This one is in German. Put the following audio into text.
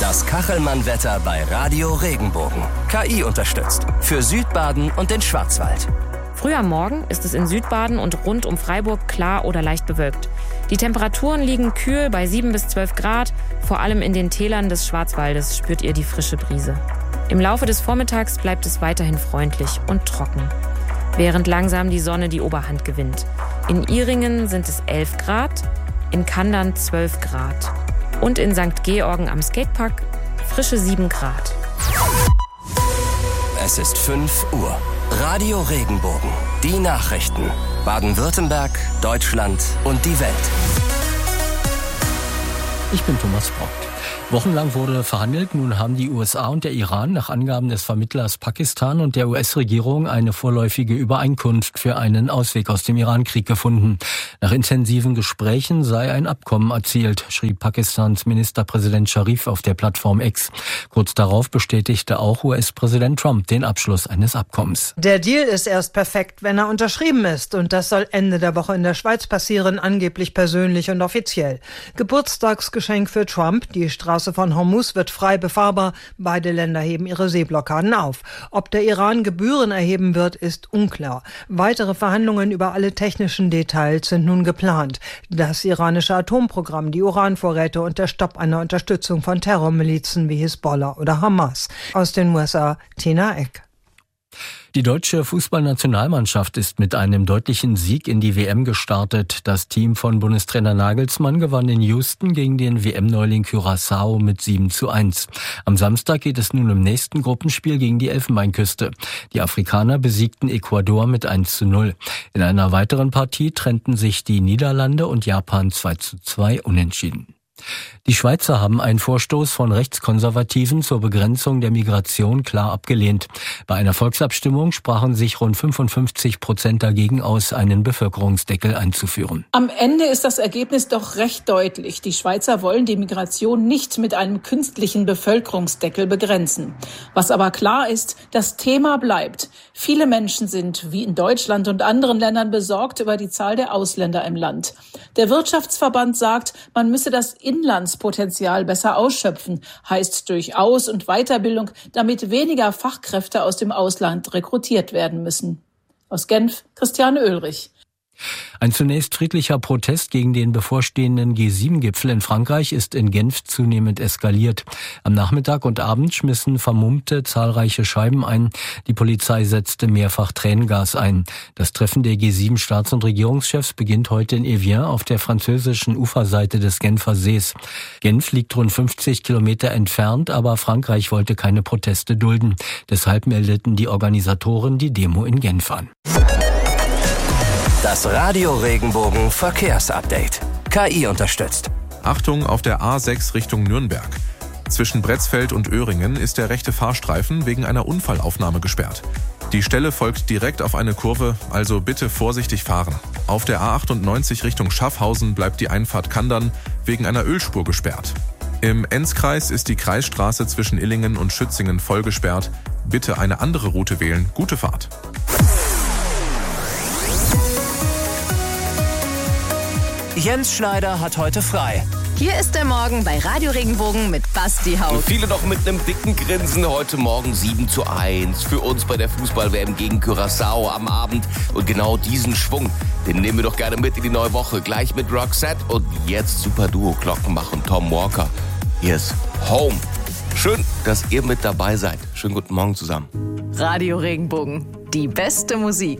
Das Kachelmann-Wetter bei Radio Regenbogen. KI unterstützt. Für Südbaden und den Schwarzwald. Früh am Morgen ist es in Südbaden und rund um Freiburg klar oder leicht bewölkt. Die Temperaturen liegen kühl bei 7 bis 12 Grad. Vor allem in den Tälern des Schwarzwaldes spürt ihr die frische Brise. Im Laufe des Vormittags bleibt es weiterhin freundlich und trocken, während langsam die Sonne die Oberhand gewinnt. In Ihringen sind es 11 Grad, in Kandern 12 Grad und in St. Georgen am Skatepark frische 7 Grad. Es ist 5 Uhr. Radio Regenbogen. Die Nachrichten. Baden-Württemberg, Deutschland und die Welt. Ich bin Thomas Brock. Wochenlang wurde verhandelt. Nun haben die USA und der Iran nach Angaben des Vermittlers Pakistan und der US-Regierung eine vorläufige Übereinkunft für einen Ausweg aus dem Iran-Krieg gefunden. Nach intensiven Gesprächen sei ein Abkommen erzielt, schrieb Pakistans Ministerpräsident Sharif auf der Plattform X. Kurz darauf bestätigte auch US-Präsident Trump den Abschluss eines Abkommens. Der Deal ist erst perfekt, wenn er unterschrieben ist. Und das soll Ende der Woche in der Schweiz passieren, angeblich persönlich und offiziell. Geburtstagsgeschenk für Trump. Die Straße von Hormuz wird frei befahrbar. Beide Länder heben ihre Seeblockaden auf. Ob der Iran Gebühren erheben wird, ist unklar. Weitere Verhandlungen über alle technischen Details sind nun geplant. Das iranische Atomprogramm, die Uranvorräte und der Stopp einer Unterstützung von Terrormilizen wie Hisbollah oder Hamas. Aus den USA, Tina Eck. Die deutsche Fußballnationalmannschaft ist mit einem deutlichen Sieg in die WM gestartet. Das Team von Bundestrainer Nagelsmann gewann in Houston gegen den WM-Neuling Curaçao mit 7:1. Am Samstag geht es nun im nächsten Gruppenspiel gegen die Elfenbeinküste. Die Afrikaner besiegten Ecuador mit 1:0. In einer weiteren Partie trennten sich die Niederlande und Japan 2:2 unentschieden. Die Schweizer haben einen Vorstoß von Rechtskonservativen zur Begrenzung der Migration klar abgelehnt. Bei einer Volksabstimmung sprachen sich rund 55% dagegen aus, einen Bevölkerungsdeckel einzuführen. Am Ende ist das Ergebnis doch recht deutlich. Die Schweizer wollen die Migration nicht mit einem künstlichen Bevölkerungsdeckel begrenzen. Was aber klar ist, das Thema bleibt. Viele Menschen sind, wie in Deutschland und anderen Ländern, besorgt über die Zahl der Ausländer im Land. Der Wirtschaftsverband sagt, man müsse das Inlandspotenzial besser ausschöpfen, heißt durch Aus- und Weiterbildung, damit weniger Fachkräfte aus dem Ausland rekrutiert werden müssen. Aus Genf, Christiane Oehlrich. Ein zunächst friedlicher Protest gegen den bevorstehenden G7-Gipfel in Frankreich ist in Genf zunehmend eskaliert. Am Nachmittag und Abend schmissen Vermummte zahlreiche Scheiben ein. Die Polizei setzte mehrfach Tränengas ein. Das Treffen der G7-Staats- und Regierungschefs beginnt heute in Evian auf der französischen Uferseite des Genfer Sees. Genf liegt rund 50 Kilometer entfernt, aber Frankreich wollte keine Proteste dulden. Deshalb meldeten die Organisatoren die Demo in Genf an. Das Radio Regenbogen Verkehrsupdate. KI unterstützt. Achtung auf der A6 Richtung Nürnberg. Zwischen Bretzfeld und Öhringen ist der rechte Fahrstreifen wegen einer Unfallaufnahme gesperrt. Die Stelle folgt direkt auf eine Kurve, also bitte vorsichtig fahren. Auf der A98 Richtung Schaffhausen bleibt die Einfahrt Kandern wegen einer Ölspur gesperrt. Im Enzkreis ist die Kreisstraße zwischen Illingen und Schützingen voll gesperrt. Bitte eine andere Route wählen. Gute Fahrt. Jens Schneider hat heute frei. Hier ist der Morgen bei Radio Regenbogen mit Basti Haug. Viele noch mit einem dicken Grinsen. Heute Morgen 7:1 für uns bei der Fußball-WM gegen Curaçao am Abend. Und genau diesen Schwung, den nehmen wir doch gerne mit in die neue Woche. Gleich mit Roxette und jetzt super Duo Glockenbach und Tom Walker. Hier ist Home. Schön, dass ihr mit dabei seid. Schönen guten Morgen zusammen. Radio Regenbogen, die beste Musik.